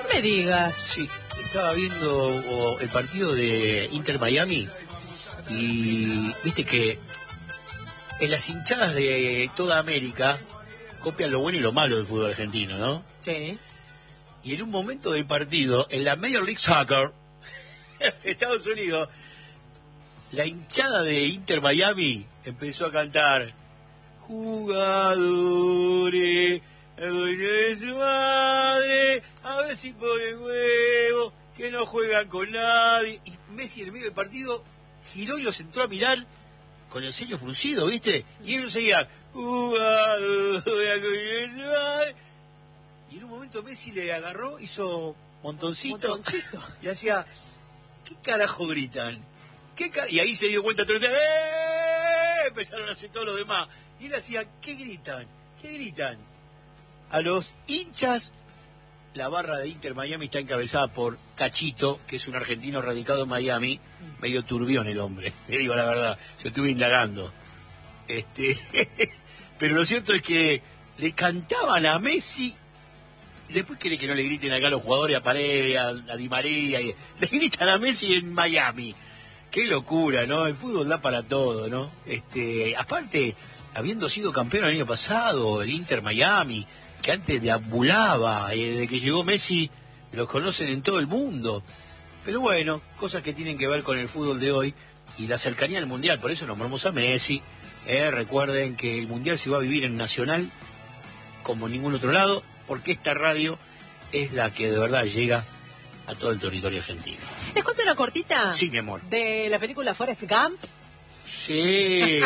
me digas. Sí, estaba viendo el partido de Inter-Miami y viste que en las hinchadas de toda América copian lo bueno y lo malo del fútbol argentino, ¿no? Sí. Y en un momento del partido, en la Major League Soccer de Estados Unidos, la hinchada de Inter-Miami empezó a cantar jugadores, de su madre, a ver si ponen huevo, que no juegan con nadie. Y Messi en el medio del partido giró y los entró a mirar con el ceño fruncido, ¿viste? Y ellos seguían jugadores, de su madre. Y en un momento Messi le agarró, hizo montoncito. Y hacía, ¿qué carajo gritan? Y ahí se dio cuenta, empezaron a hacer todos los demás. Y él hacía, ¿qué gritan? ¿Qué gritan? A los hinchas, la barra de Inter Miami está encabezada por Cachito, que es un argentino radicado en Miami, medio turbión el hombre, le digo la verdad, yo estuve indagando. Pero lo cierto es que le cantaban a Messi. Después quiere que no le griten acá a los jugadores, a Paredes, a Di María, le gritan a Messi en Miami. Qué locura, ¿no? El fútbol da para todo, ¿no? Aparte, habiendo sido campeón el año pasado, el Inter Miami, que antes deambulaba, desde que llegó Messi, los conocen en todo el mundo. Pero bueno, cosas que tienen que ver con el fútbol de hoy y la cercanía al Mundial, por eso nombramos a Messi. Recuerden que el Mundial se va a vivir en Nacional como en ningún otro lado, porque esta radio es la que de verdad llega a todo el territorio argentino. ¿Les cuento una cortita? Sí, mi amor. De la película Forrest Gump. Sí.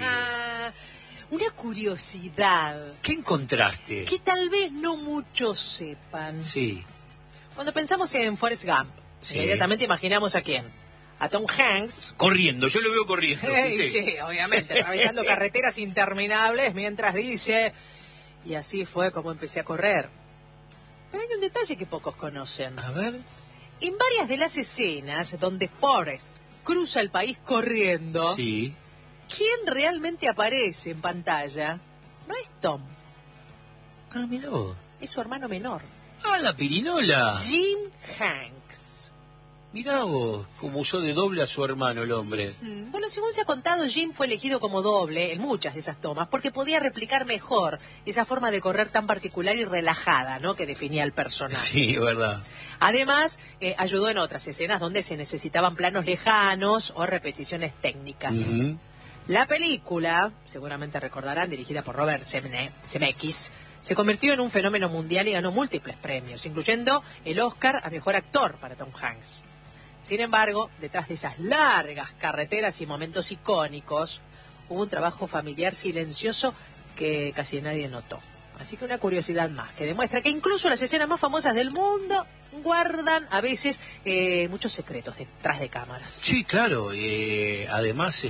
Una curiosidad. ¿Qué encontraste? Que tal vez no muchos sepan. Sí. Cuando pensamos en Forrest Gump, sí, inmediatamente imaginamos a quién. A Tom Hanks. Corriendo, yo lo veo corriendo. Sí, obviamente, atravesando carreteras interminables mientras dice... Y así fue como empecé a correr. Pero hay un detalle que pocos conocen. A ver. En varias de las escenas donde Forrest cruza el país corriendo, sí, ¿quién realmente aparece en pantalla? No es Tom. Ah, mirá vos. Es su hermano menor. Ah, la pirinola. Jim Hanks. Mirá vos, como usó de doble a su hermano el hombre. Bueno, según se ha contado, Jim fue elegido como doble en muchas de esas tomas porque podía replicar mejor esa forma de correr tan particular y relajada, ¿no?, que definía el personaje. Sí, verdad. Además, ayudó en otras escenas donde se necesitaban planos lejanos o repeticiones técnicas. La película, seguramente recordarán, dirigida por Robert Zemeckis, se convirtió en un fenómeno mundial y ganó múltiples premios, incluyendo el Oscar a Mejor Actor para Tom Hanks. Sin embargo, detrás de esas largas carreteras y momentos icónicos, hubo un trabajo familiar silencioso que casi nadie notó. Así que una curiosidad más, que demuestra que incluso las escenas más famosas del mundo guardan a veces muchos secretos detrás de cámaras. Sí, claro. Además,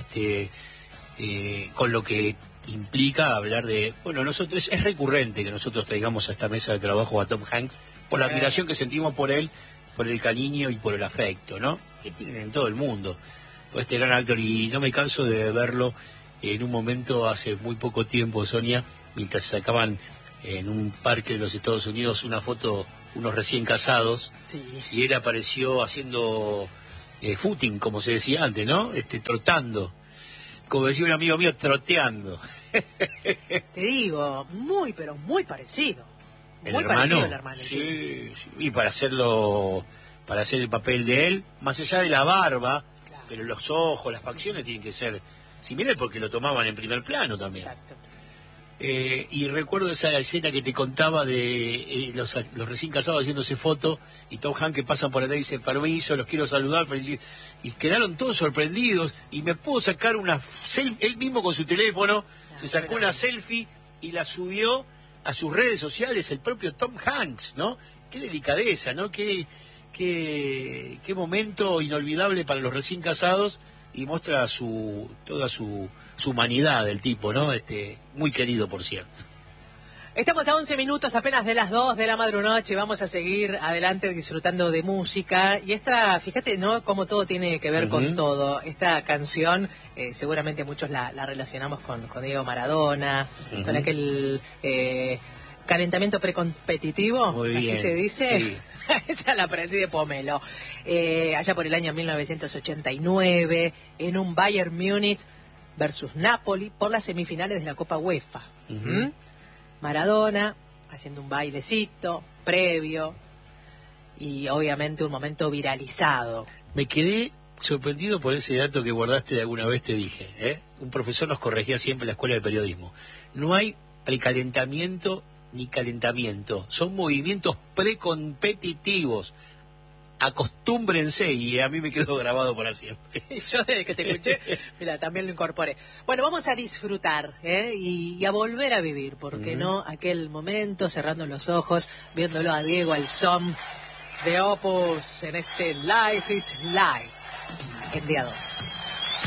con lo que implica hablar de... Bueno, nosotros es recurrente que nosotros traigamos a esta mesa de trabajo a Tom Hanks por la admiración que sentimos por él, por el cariño y por el afecto, ¿no?, que tienen en todo el mundo. Por este gran actor, y no me canso de verlo en un momento hace muy poco tiempo, Sonia, mientras sacaban en un parque de los Estados Unidos una foto, unos recién casados, sí, y él apareció haciendo footing, como se decía antes, ¿no?, trotando. Como decía un amigo mío, troteando. Te digo, muy, pero muy parecido. ¿El muy hermano? Parecido el hermano. Sí, sí. Y para hacer el papel de él, más allá de la barba, claro, pero los ojos, las facciones tienen que ser similares porque lo tomaban en primer plano también. Exacto. Y recuerdo esa escena que te contaba de los recién casados haciéndose foto y Tom Hanks que pasan por allá y dicen permiso, los quiero saludar, y quedaron todos sorprendidos y me pudo sacar una selfie, él mismo con su teléfono, se sacó una selfie y la subió a sus redes sociales, el propio Tom Hanks, ¿no? Qué delicadeza, ¿no? Qué momento inolvidable para los recién casados, y muestra toda su humanidad del tipo, ¿no? Muy querido, por cierto. Estamos a 11 minutos apenas de las 2 de la madrugada. Vamos a seguir adelante disfrutando de música. Y esta, fíjate, ¿no?, cómo todo tiene que ver con todo. Esta canción, seguramente muchos la relacionamos con Diego Maradona, con aquel calentamiento precompetitivo, muy así bien, se dice. Sí. esa la aprendí de Pomelo. Allá por el año 1989, en un Bayern Múnich versus Napoli por las semifinales de la Copa UEFA. Maradona haciendo un bailecito previo y obviamente un momento viralizado. Me quedé sorprendido por ese dato que guardaste de alguna vez, te dije. Un profesor nos corregía siempre en la escuela de periodismo. No hay precalentamiento ni calentamiento, son movimientos precompetitivos. Acostúmbrense, y a mí me quedó grabado para siempre. Yo desde que te escuché, mira, también lo incorporé. Bueno, vamos a disfrutar y a volver a vivir, ¿por qué no? Aquel momento, cerrando los ojos, viéndolo a Diego Alzón de Opus en este Life is Life, en día 2.